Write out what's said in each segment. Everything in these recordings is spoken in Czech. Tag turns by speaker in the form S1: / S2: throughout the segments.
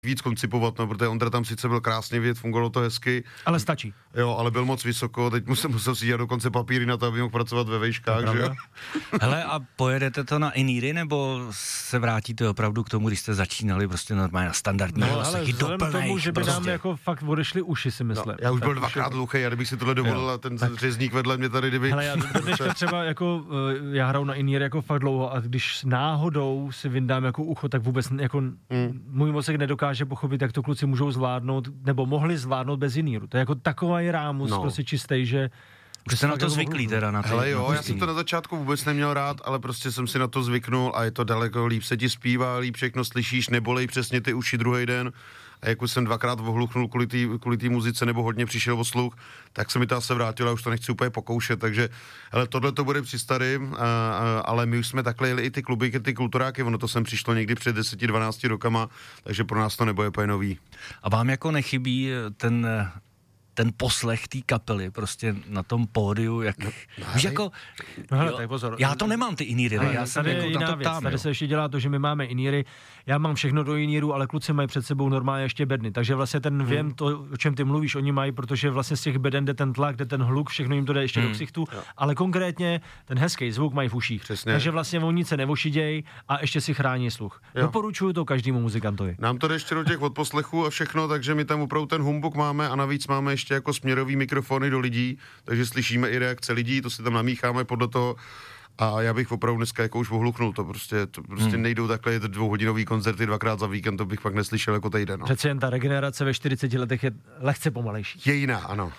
S1: víc koncipovat, no, protože Ondra tam sice byl krásně vidět, fungovalo to hezky.
S2: Ale stačí.
S1: Jo, ale byl moc vysoko, teď musel si dělat dokonce papíry na to, aby mohl pracovat ve vejškách, že jo?
S3: Hele, a pojedete to na Iníry, nebo se vrátíte opravdu k tomu, když jste začínali prostě normálně na standardní hlasechy
S2: vzhledem k tomu, že by nám jako fakt odešly uši, si myslím.
S1: No, já už byl dvakrát hluchý, já kdybych si tohle dovolil a ten řezník vedle mě tady, kdyby...
S2: Hele, já dneška třeba jako, já hraju na Iníry jako fakt dlouho a když náhodou si vyndám jako ucho, tak vůbec jako můj mozek nedokáže pochopit, jak to kluci můžou zvládnout, nebo mohli zvládnout bez Iníru. To je jako takový rámus, prostě čistý, že...
S3: Už jste na to zvyklí teda na to.
S1: Hele jo, já jsem to na začátku vůbec neměl rád, ale prostě jsem si na to zvyknul a je to daleko líp se ti zpívá, líp všechno slyšíš, nebolej přesně ty uši druhý den. A jak už jsem dvakrát ohluchnul kvůli té muzice nebo hodně přišel o sluch, tak se mi to asi vrátilo a už to nechci úplně pokoušet, takže hele, tohle to bude při starým, ale my už jsme takhle jeli i ty kluby, ty kulturáky, ono to sem přišlo někdy před 10-12 rokama, takže pro nás to nebude úplně nový.
S3: A vám jako nechybí ten poslech té kapely prostě na tom pódiu, jak... Víš, jako...
S2: hele, tak pozor.
S3: Já to nemám, ty Iníry, já jsem jako na to ptám.
S2: Tady se ještě dělá to, že my máme Iníry, já mám všechno do Iníru, ale kluci mají před sebou normálně ještě bedny, takže vlastně ten vím to, o čem ty mluvíš, oni mají, protože vlastně z těch beden jde ten tlak, jde ten hluk, všechno jim to jde ještě do ksichtu, ale konkrétně ten hezký zvuk mají v uších.
S1: Přesně.
S2: Takže vlastně oni nic se nevošidějí a ještě si chrání sluch. Doporučuju to každému muzikantovi.
S1: Nám to jde ještě do těch odposlechů a všechno, takže my tam opravdu ten humbuk máme a navíc máme ještě jako směrový mikrofony do lidí, takže slyšíme i reakce lidí, to si tam namícháme podle toho. A já bych opravdu dneska jako už ohluchnul, to prostě nejdou takhle 2hodinový koncerty dvakrát za víkend, to bych fakt neslyšel jako týden. No.
S2: Přece jen ta regenerace ve 40 letech je lehce pomalejší.
S1: Je jiná, ano.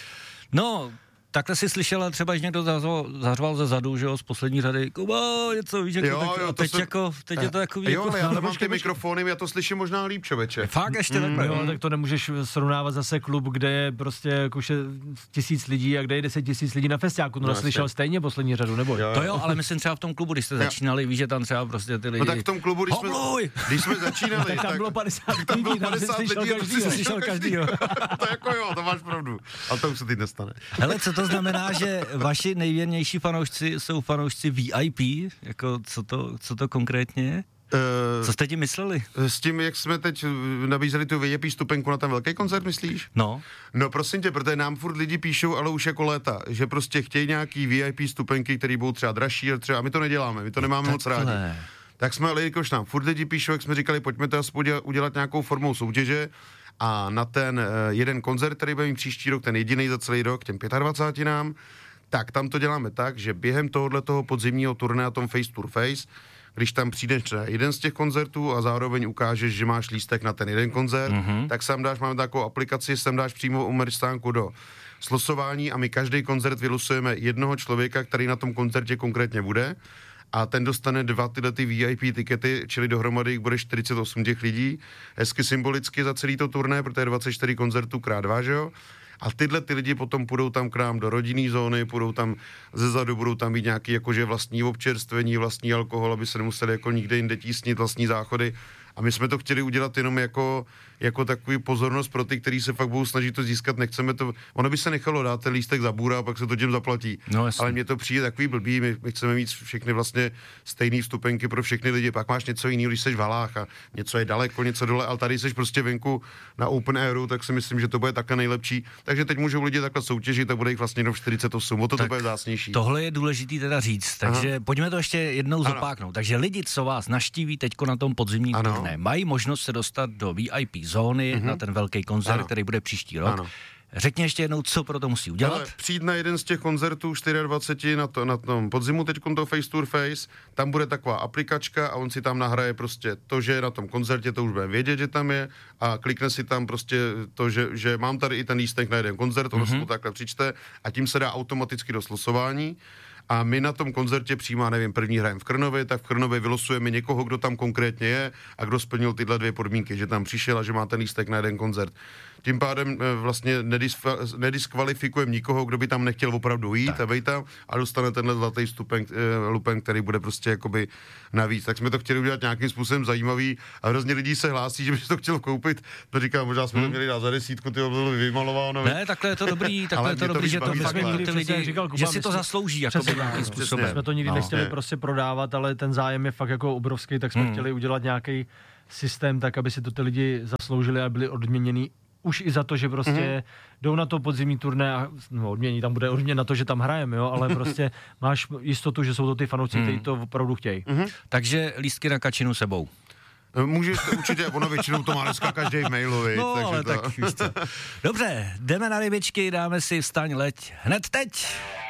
S3: No, takhle si slyšela třeba, že někdo zařval ze zadu, že jo, z poslední řady, Kuba, něco, víš, jako tak, a teď, teď je to jako...
S1: Jo, ale já mám ty mikrofony, já to slyším možná líp, člověče.
S3: Fakt ještě takhle?
S2: Jo, tak to nemůžeš srovnávat zase klub, kde je prostě jako 1000 lidí a kde je 10 000 lidí na festiáku, no slyšel stejně poslední řadu, nebo?
S3: To jo, ale myslím třeba v tom klubu, když jste začínali, víš, že tam třeba prostě ty lidi...
S1: No tak v tom klubu, když jsme začínali,
S2: tak tam bylo 50 lidí, tam jsi slyšel každýho.
S1: To jako jo, to máš pravdu, ale to už se teď nestane.
S3: Hele, co to znamená, že vaši nejvěrnější fanoušci jsou fanoušci VIP? Jako, co to konkrétně je? Co jste tím mysleli?
S1: S tím, jak jsme teď nabízeli tu VIP stupenku na ten velký koncert, myslíš?
S3: No.
S1: No prosím tě, protože nám furt lidi píšou, ale už jako léta, že prostě chtějí nějaký VIP stupenky, které budou třeba dražší, a my to neděláme, my to nemáme moc rádi. Tak jsme, ale jakož nám furt lidi píšou, jak jsme říkali, pojďme to udělat nějakou formou soutěže. A na ten jeden koncert, který bude mít příští rok, ten jediný za celý rok, těm 25 nám, tak tam to děláme tak, že během tohoto podzimního turné na tom Face to Face, když tam přijdeš na jeden z těch koncertů a zároveň ukážeš, že máš lístek na ten jeden koncert, tak sem dáš, máme takovou aplikaci, sem dáš přímo umerstánku do slosování a my každý koncert vylosujeme jednoho člověka, který na tom koncertě konkrétně bude. A ten dostane 2 tyhle ty VIP tikety, čili dohromady jich bude 48 těch lidí, hezky symbolicky za celý to turné, protože je 24 koncertů krát 2, že jo? A tyhle ty lidi potom půjdou tam k nám do rodinné zóny, půjdou tam zezadu, budou tam mít nějaký jakože vlastní občerstvení, vlastní alkohol, aby se nemuseli jako nikde jinde tísnit vlastní záchody. A my jsme to chtěli udělat jenom jako takový pozornost pro ty, kteří se fakt budou snažit to získat, nechceme to, ono by se nechalo dát ten lístek za bůra a pak se to těm zaplatí.
S3: No,
S1: ale mně to přijde takový blbý, my chceme mít všechny vlastně stejné vstupenky pro všechny lidi, pak máš něco jiného, když seš v halách a něco je daleko, něco dole, ale tady seš prostě venku na open airu, tak si myslím, že to bude také nejlepší. Takže teď můžou lidi takhle soutěžit a bude jich vlastně jenom 48, o to bude zásnější.
S3: Tohle je důležitý teda říct, takže pojďme to ještě jednou zopáknout. Takže lidi, co vás naštíví teďko na tom podzimní turné, mají možnost se dostat do VIP zóny na ten velký koncert, který bude příští rok. Řekni ještě jednou, co pro to musí udělat.
S1: Ale přijít na jeden z těch koncertů 24 na tom podzimu, teď to Face to Face, tam bude taková aplikačka a on si tam nahraje prostě to, že je na tom koncertě, to už bude vědět, že tam je a klikne si tam prostě to, že mám tady i ten lístek na jeden koncert, ono se to takhle přičte a tím se dá automaticky do slosování. A my na tom koncertě přímo, nevím, první hrajem v Krnově, tak v Krnově vylosujeme někoho, kdo tam konkrétně je a kdo splnil tyhle 2 podmínky, že tam přišel a že má ten lístek na jeden koncert. Tím pádem vlastně nediskvalifikujeme nikoho, kdo by tam nechtěl opravdu jít a bejt tam a dostane tenhle zlatý lupen, který bude prostě jakoby navíc. Tak jsme to chtěli udělat nějakým způsobem zajímavý a hrozně lidí se hlásí, že by to chtěl koupit. To říkám, možná jsme to měli dát za 10, ty bylo vymalováno.
S3: Ne, takhle je to dobrý, že to fakt ty lidi, že si to zaslouží jako nějakým způsobem.
S2: Jsme to nikdy nechtěli prostě prodávat, ale ten zájem je fakt jako obrovský, tak jsme chtěli udělat nějaký systém tak, aby si to ty lidi zasloužili a byli odměněni už i za to, že prostě jdou na to podzimní turné a odmění, tam bude odměn na to, že tam hrajeme, jo, ale prostě máš jistotu, že jsou to ty fanoušci, kteří to opravdu chtějí.
S3: Takže lístky na Kačinu sebou.
S1: Můžeš určitě, ono většinou to má dneska každý v mailu,
S3: no,
S1: takže
S3: ale
S1: to...
S3: tak víš co. Dobře, jdeme na rybičky, dáme si Vstaň, leď hned teď.